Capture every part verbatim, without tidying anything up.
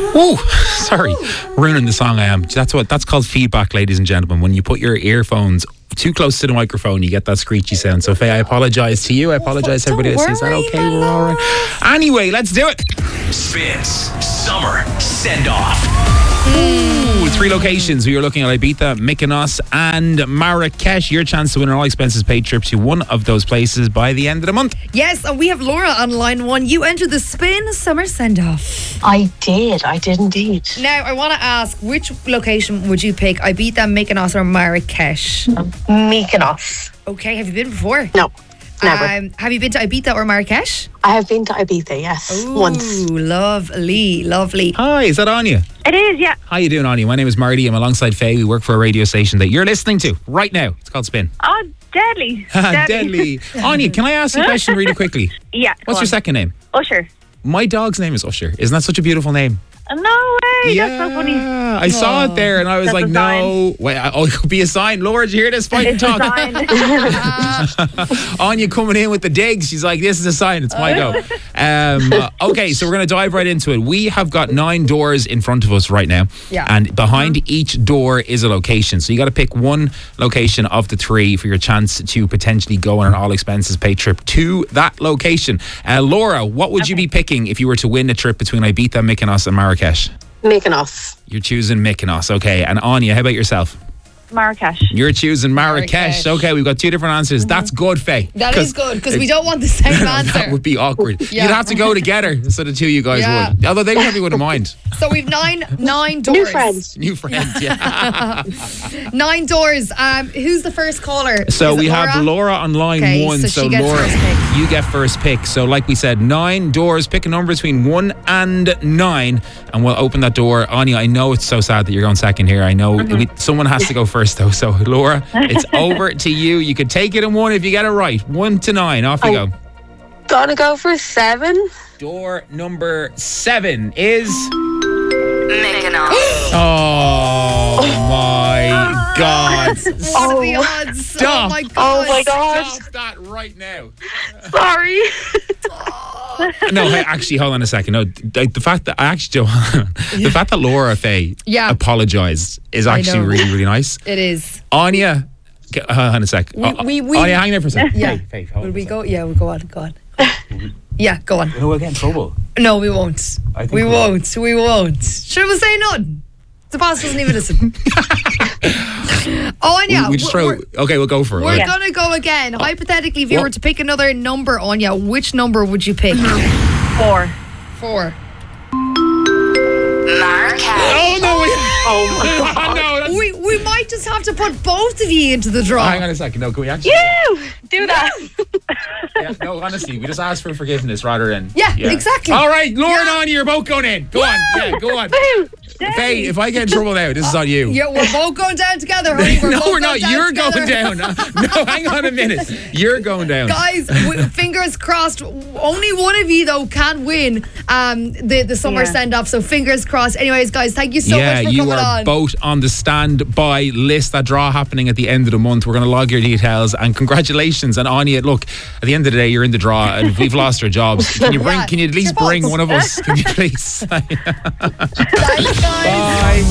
Oh, sorry, ruining the song I am. That's what that's called feedback, ladies and gentlemen. When you put your earphones too close to the microphone, you get that screechy sound. So, Faye, I apologise to you. I apologise to everybody listening. Is that okay? We're all right. Anyway, let's do it. Spins Summer Send Off. Ooh, three locations. We are looking at Ibiza, Mykonos and Marrakesh. Your chance to win an all-expenses paid trip to one of those places by the end of the month. Yes, and we have Laura on line one. You entered the Spin Summer Send-Off. I did, I did indeed. Now, I want to ask, which location would you pick? Ibiza, Mykonos or Marrakesh? Mykonos. Okay, have you been before? No, never. Um, have you been to Ibiza or Marrakesh? I have been to Ibiza, yes, Ooh, once. lovely, lovely. Hi, is that Anya? It is, yeah. How you doing, Anya? My name is Marty. I'm alongside Faye. We work for a radio station that you're listening to right now. It's called Spin. Oh, deadly. Deadly. Anya, can I ask you a question really quickly? Yeah. What's your second name? Usher. My dog's name is Usher. Isn't that such a beautiful name? No way, yeah, that's so funny. I saw it there and I was That's like, a no. Wait, oh, it could be a sign. Laura, did you hear this? Fight and It's a talk. sign. Anya coming in with the digs. She's like, this is a sign. It's my go. Um, uh, okay, so we're going to dive right into it. We have got nine doors in front of us right now. Yeah. And behind each door is a location. So you got to pick one location of the three for your chance to potentially go on an all expenses paid trip to that location. Uh, Laura, what would you be picking if you were to win a trip between Ibiza, Mykonos and Marrakesh? Mykonos. You're choosing Mykonos. Okay. And Anya, how about yourself? Marrakesh. You're choosing Marrakesh. Marrakesh. Okay, we've got two different answers. That's good, Faye. That is good, because we don't want the same answer. That would be awkward. Yeah. You'd have to go together, so the two of you guys Yeah. would. Although they probably wouldn't mind. So we've nine nine doors. New friends. New friends, yeah. Nine doors. Um, who's the first caller? So Is it we Laura? have Laura on line Okay, one. so So, she gets Laura, first pick. you get first pick. So like we said, nine doors. Pick a number between one and nine, and we'll open that door. Anya, I know it's so sad that you're going second here. I know we, someone has to go first though. So Laura, it's over to you. You could take it in one if you get it right. One to nine. Off you I- go. Gonna go for seven. Door number seven is. Mykonos. Oh my God! What are the odds? Stop. Oh my god. Oh my god. Stop that right now. Sorry. No, hey, actually, hold on a second. No, the, the fact that I actually don't. The fact that Laura Faye Yeah. apologised is actually know. really, really nice. It is. Anya, g- hold on a sec. We- Oh, we- we- Anya, hang there for a second. Yeah. Faye, Faye, hold Will on we a go? Yeah, we'll go on. Go on. Yeah, go on. second. No, we'll get in trouble. No, we won't. I think We we- won't. We won't. Should we say none? The boss doesn't even listen. Anya, we, we just we're, throw. Okay, we'll go for it. we're Okay. gonna go again. Hypothetically, if you What? were to pick another number, Anya, which number would you pick? Four. Four. Marrakesh. Oh no! We, Oh my god. no, that's, We we might just have to put both of you into the draw. hang on a second. No, can we actually? You do that. Yeah, no, honestly, we just asked for forgiveness rather than. Yeah, exactly. All right, Laura and Yeah. Anya, you're both going in. Go on, yeah, go on. Faye, if I get in trouble now, this is on you. Yeah, we're both going down together, honey. We're no, both we're not. down You're together. going down. No, hang on a minute. You're going down. Guys, w- fingers crossed. Only one of you though can win um, the the summer Yeah. send off. So fingers crossed. Anyways, guys, thank you so yeah, much for you coming are on. both on the standby list. That draw happening at the end of the month. We're going to log your details and congratulations. And Anya, look, at the end of the day, you're in the draw, and we've lost our jobs. Can you bring? Yeah, Can you at it's least your bring fault. one of us? Can you please? Thanks, guys. Bye.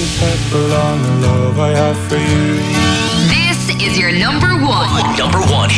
This is your number one. Number one.